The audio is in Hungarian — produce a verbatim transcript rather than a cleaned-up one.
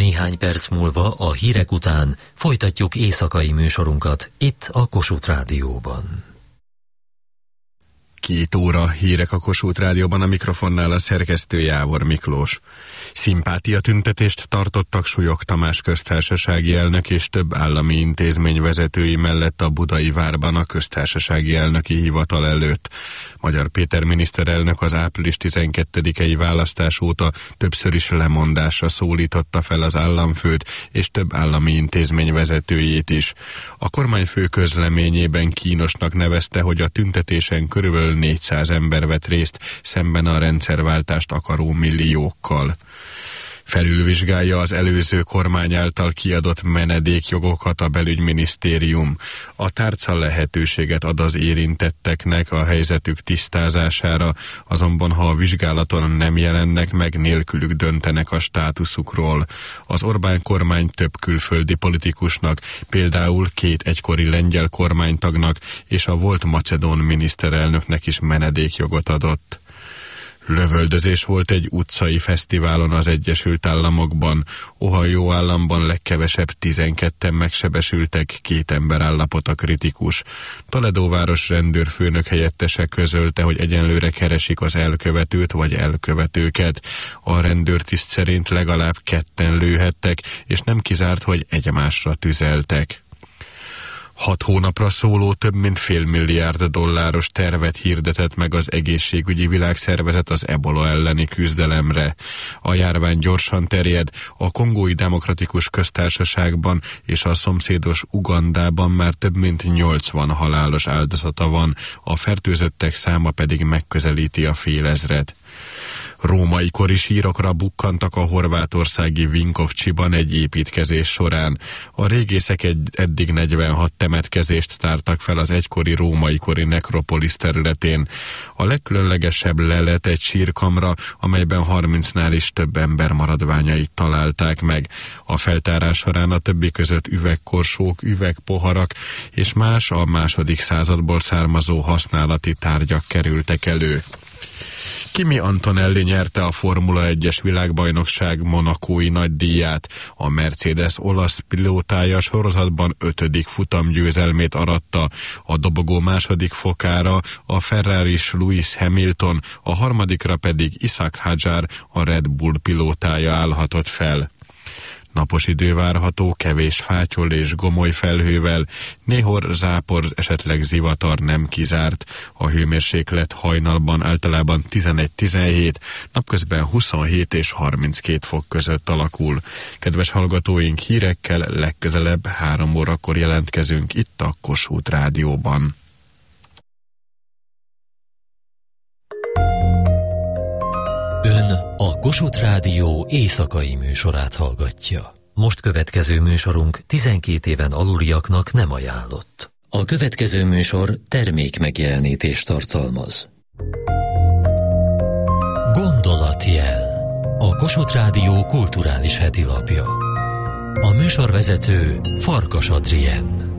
Néhány perc múlva a hírek után folytatjuk éjszakai műsorunkat itt a Kossuth Rádióban. Két óra hírek a Kossuth Rádióban, a mikrofonnál a szerkesztő Jávor Miklós. Szimpátia tüntetést tartottak Súlyog Tamás köztársasági elnök és több állami intézmény vezetői mellett a Budai Várban a köztársasági elnöki hivatal előtt. Magyar Péter miniszterelnök az április tizenkettedikei választás óta többször is lemondásra szólította fel az államfőt és több állami intézmény vezetőjét is. A kormányfő közleményében kínosnak nevezte, hogy a tüntetésen körülbelül négyszáz ember vett részt szemben a rendszerváltást akaró milliókkal. Felülvizsgálja az előző kormány által kiadott menedékjogokat a belügyminisztérium. A tárca lehetőséget ad az érintetteknek a helyzetük tisztázására, azonban ha a vizsgálaton nem jelennek meg, nélkülük döntenek a státuszukról. Az Orbán kormány több külföldi politikusnak, például két egykori lengyel kormánytagnak és a volt macedón miniszterelnöknek is menedékjogot adott. Lövöldözés volt egy utcai fesztiválon az Egyesült Államokban. Ohio államban legkevesebb tizenketten megsebesültek, két ember állapota kritikus. Toledo város rendőrfőnök helyettese közölte, hogy egyenlőre keresik az elkövetőt vagy elkövetőket. A rendőrtiszt szerint legalább ketten lőhettek, és nem kizárt, hogy egymásra tüzeltek. Hat hónapra szóló több mint fél milliárd dolláros tervet hirdetett meg az Egészségügyi Világszervezet az ebola elleni küzdelemre. A járvány gyorsan terjed, a Kongói Demokratikus Köztársaságban és a szomszédos Ugandában már több mint nyolcvan halálos áldozata van, a fertőzöttek száma pedig megközelíti a félezret. Római kori sírokra bukkantak a horvátországi Vinkovcsiban egy építkezés során. A régészek egy eddig negyvenhat temetkezést tártak fel az egykori római kori nekropolisz területén. A legkülönlegesebb lelet egy sírkamra, amelyben harmincnál is több ember maradványait találták meg. A feltárás során a többi között üvegkorsók, üvegpoharak és más a második századból származó használati tárgyak kerültek elő. Kimi Antonelli nyerte a Formula egyes világbajnokság monakói nagydíját. A Mercedes olasz pilótája sorozatban ötödik futamgyőzelmét aratta. A dobogó második fokára a Ferraris Lewis Hamilton, a harmadikra pedig Isaac Hadjar, a Red Bull pilótája állhatott fel. Napos idő várható, kevés fátyol és gomoly felhővel, néhol zápor, esetleg zivatar nem kizárt. A hőmérséklet hajnalban általában tizenegy-tizenhét, napközben huszonhét és harminckét fok között alakul. Kedves hallgatóink, hírekkel legközelebb három órakor jelentkezünk itt a Kossuth Rádióban. Ön a Kossuth Rádió éjszakai műsorát hallgatja. Most következő műsorunk tizenkét éven aluliaknak nem ajánlott. A következő műsor termékmegjelenítést tartalmaz. Gondolatjel. A Kossuth Rádió kulturális hetilapja. A műsorvezető Farkas Adrien.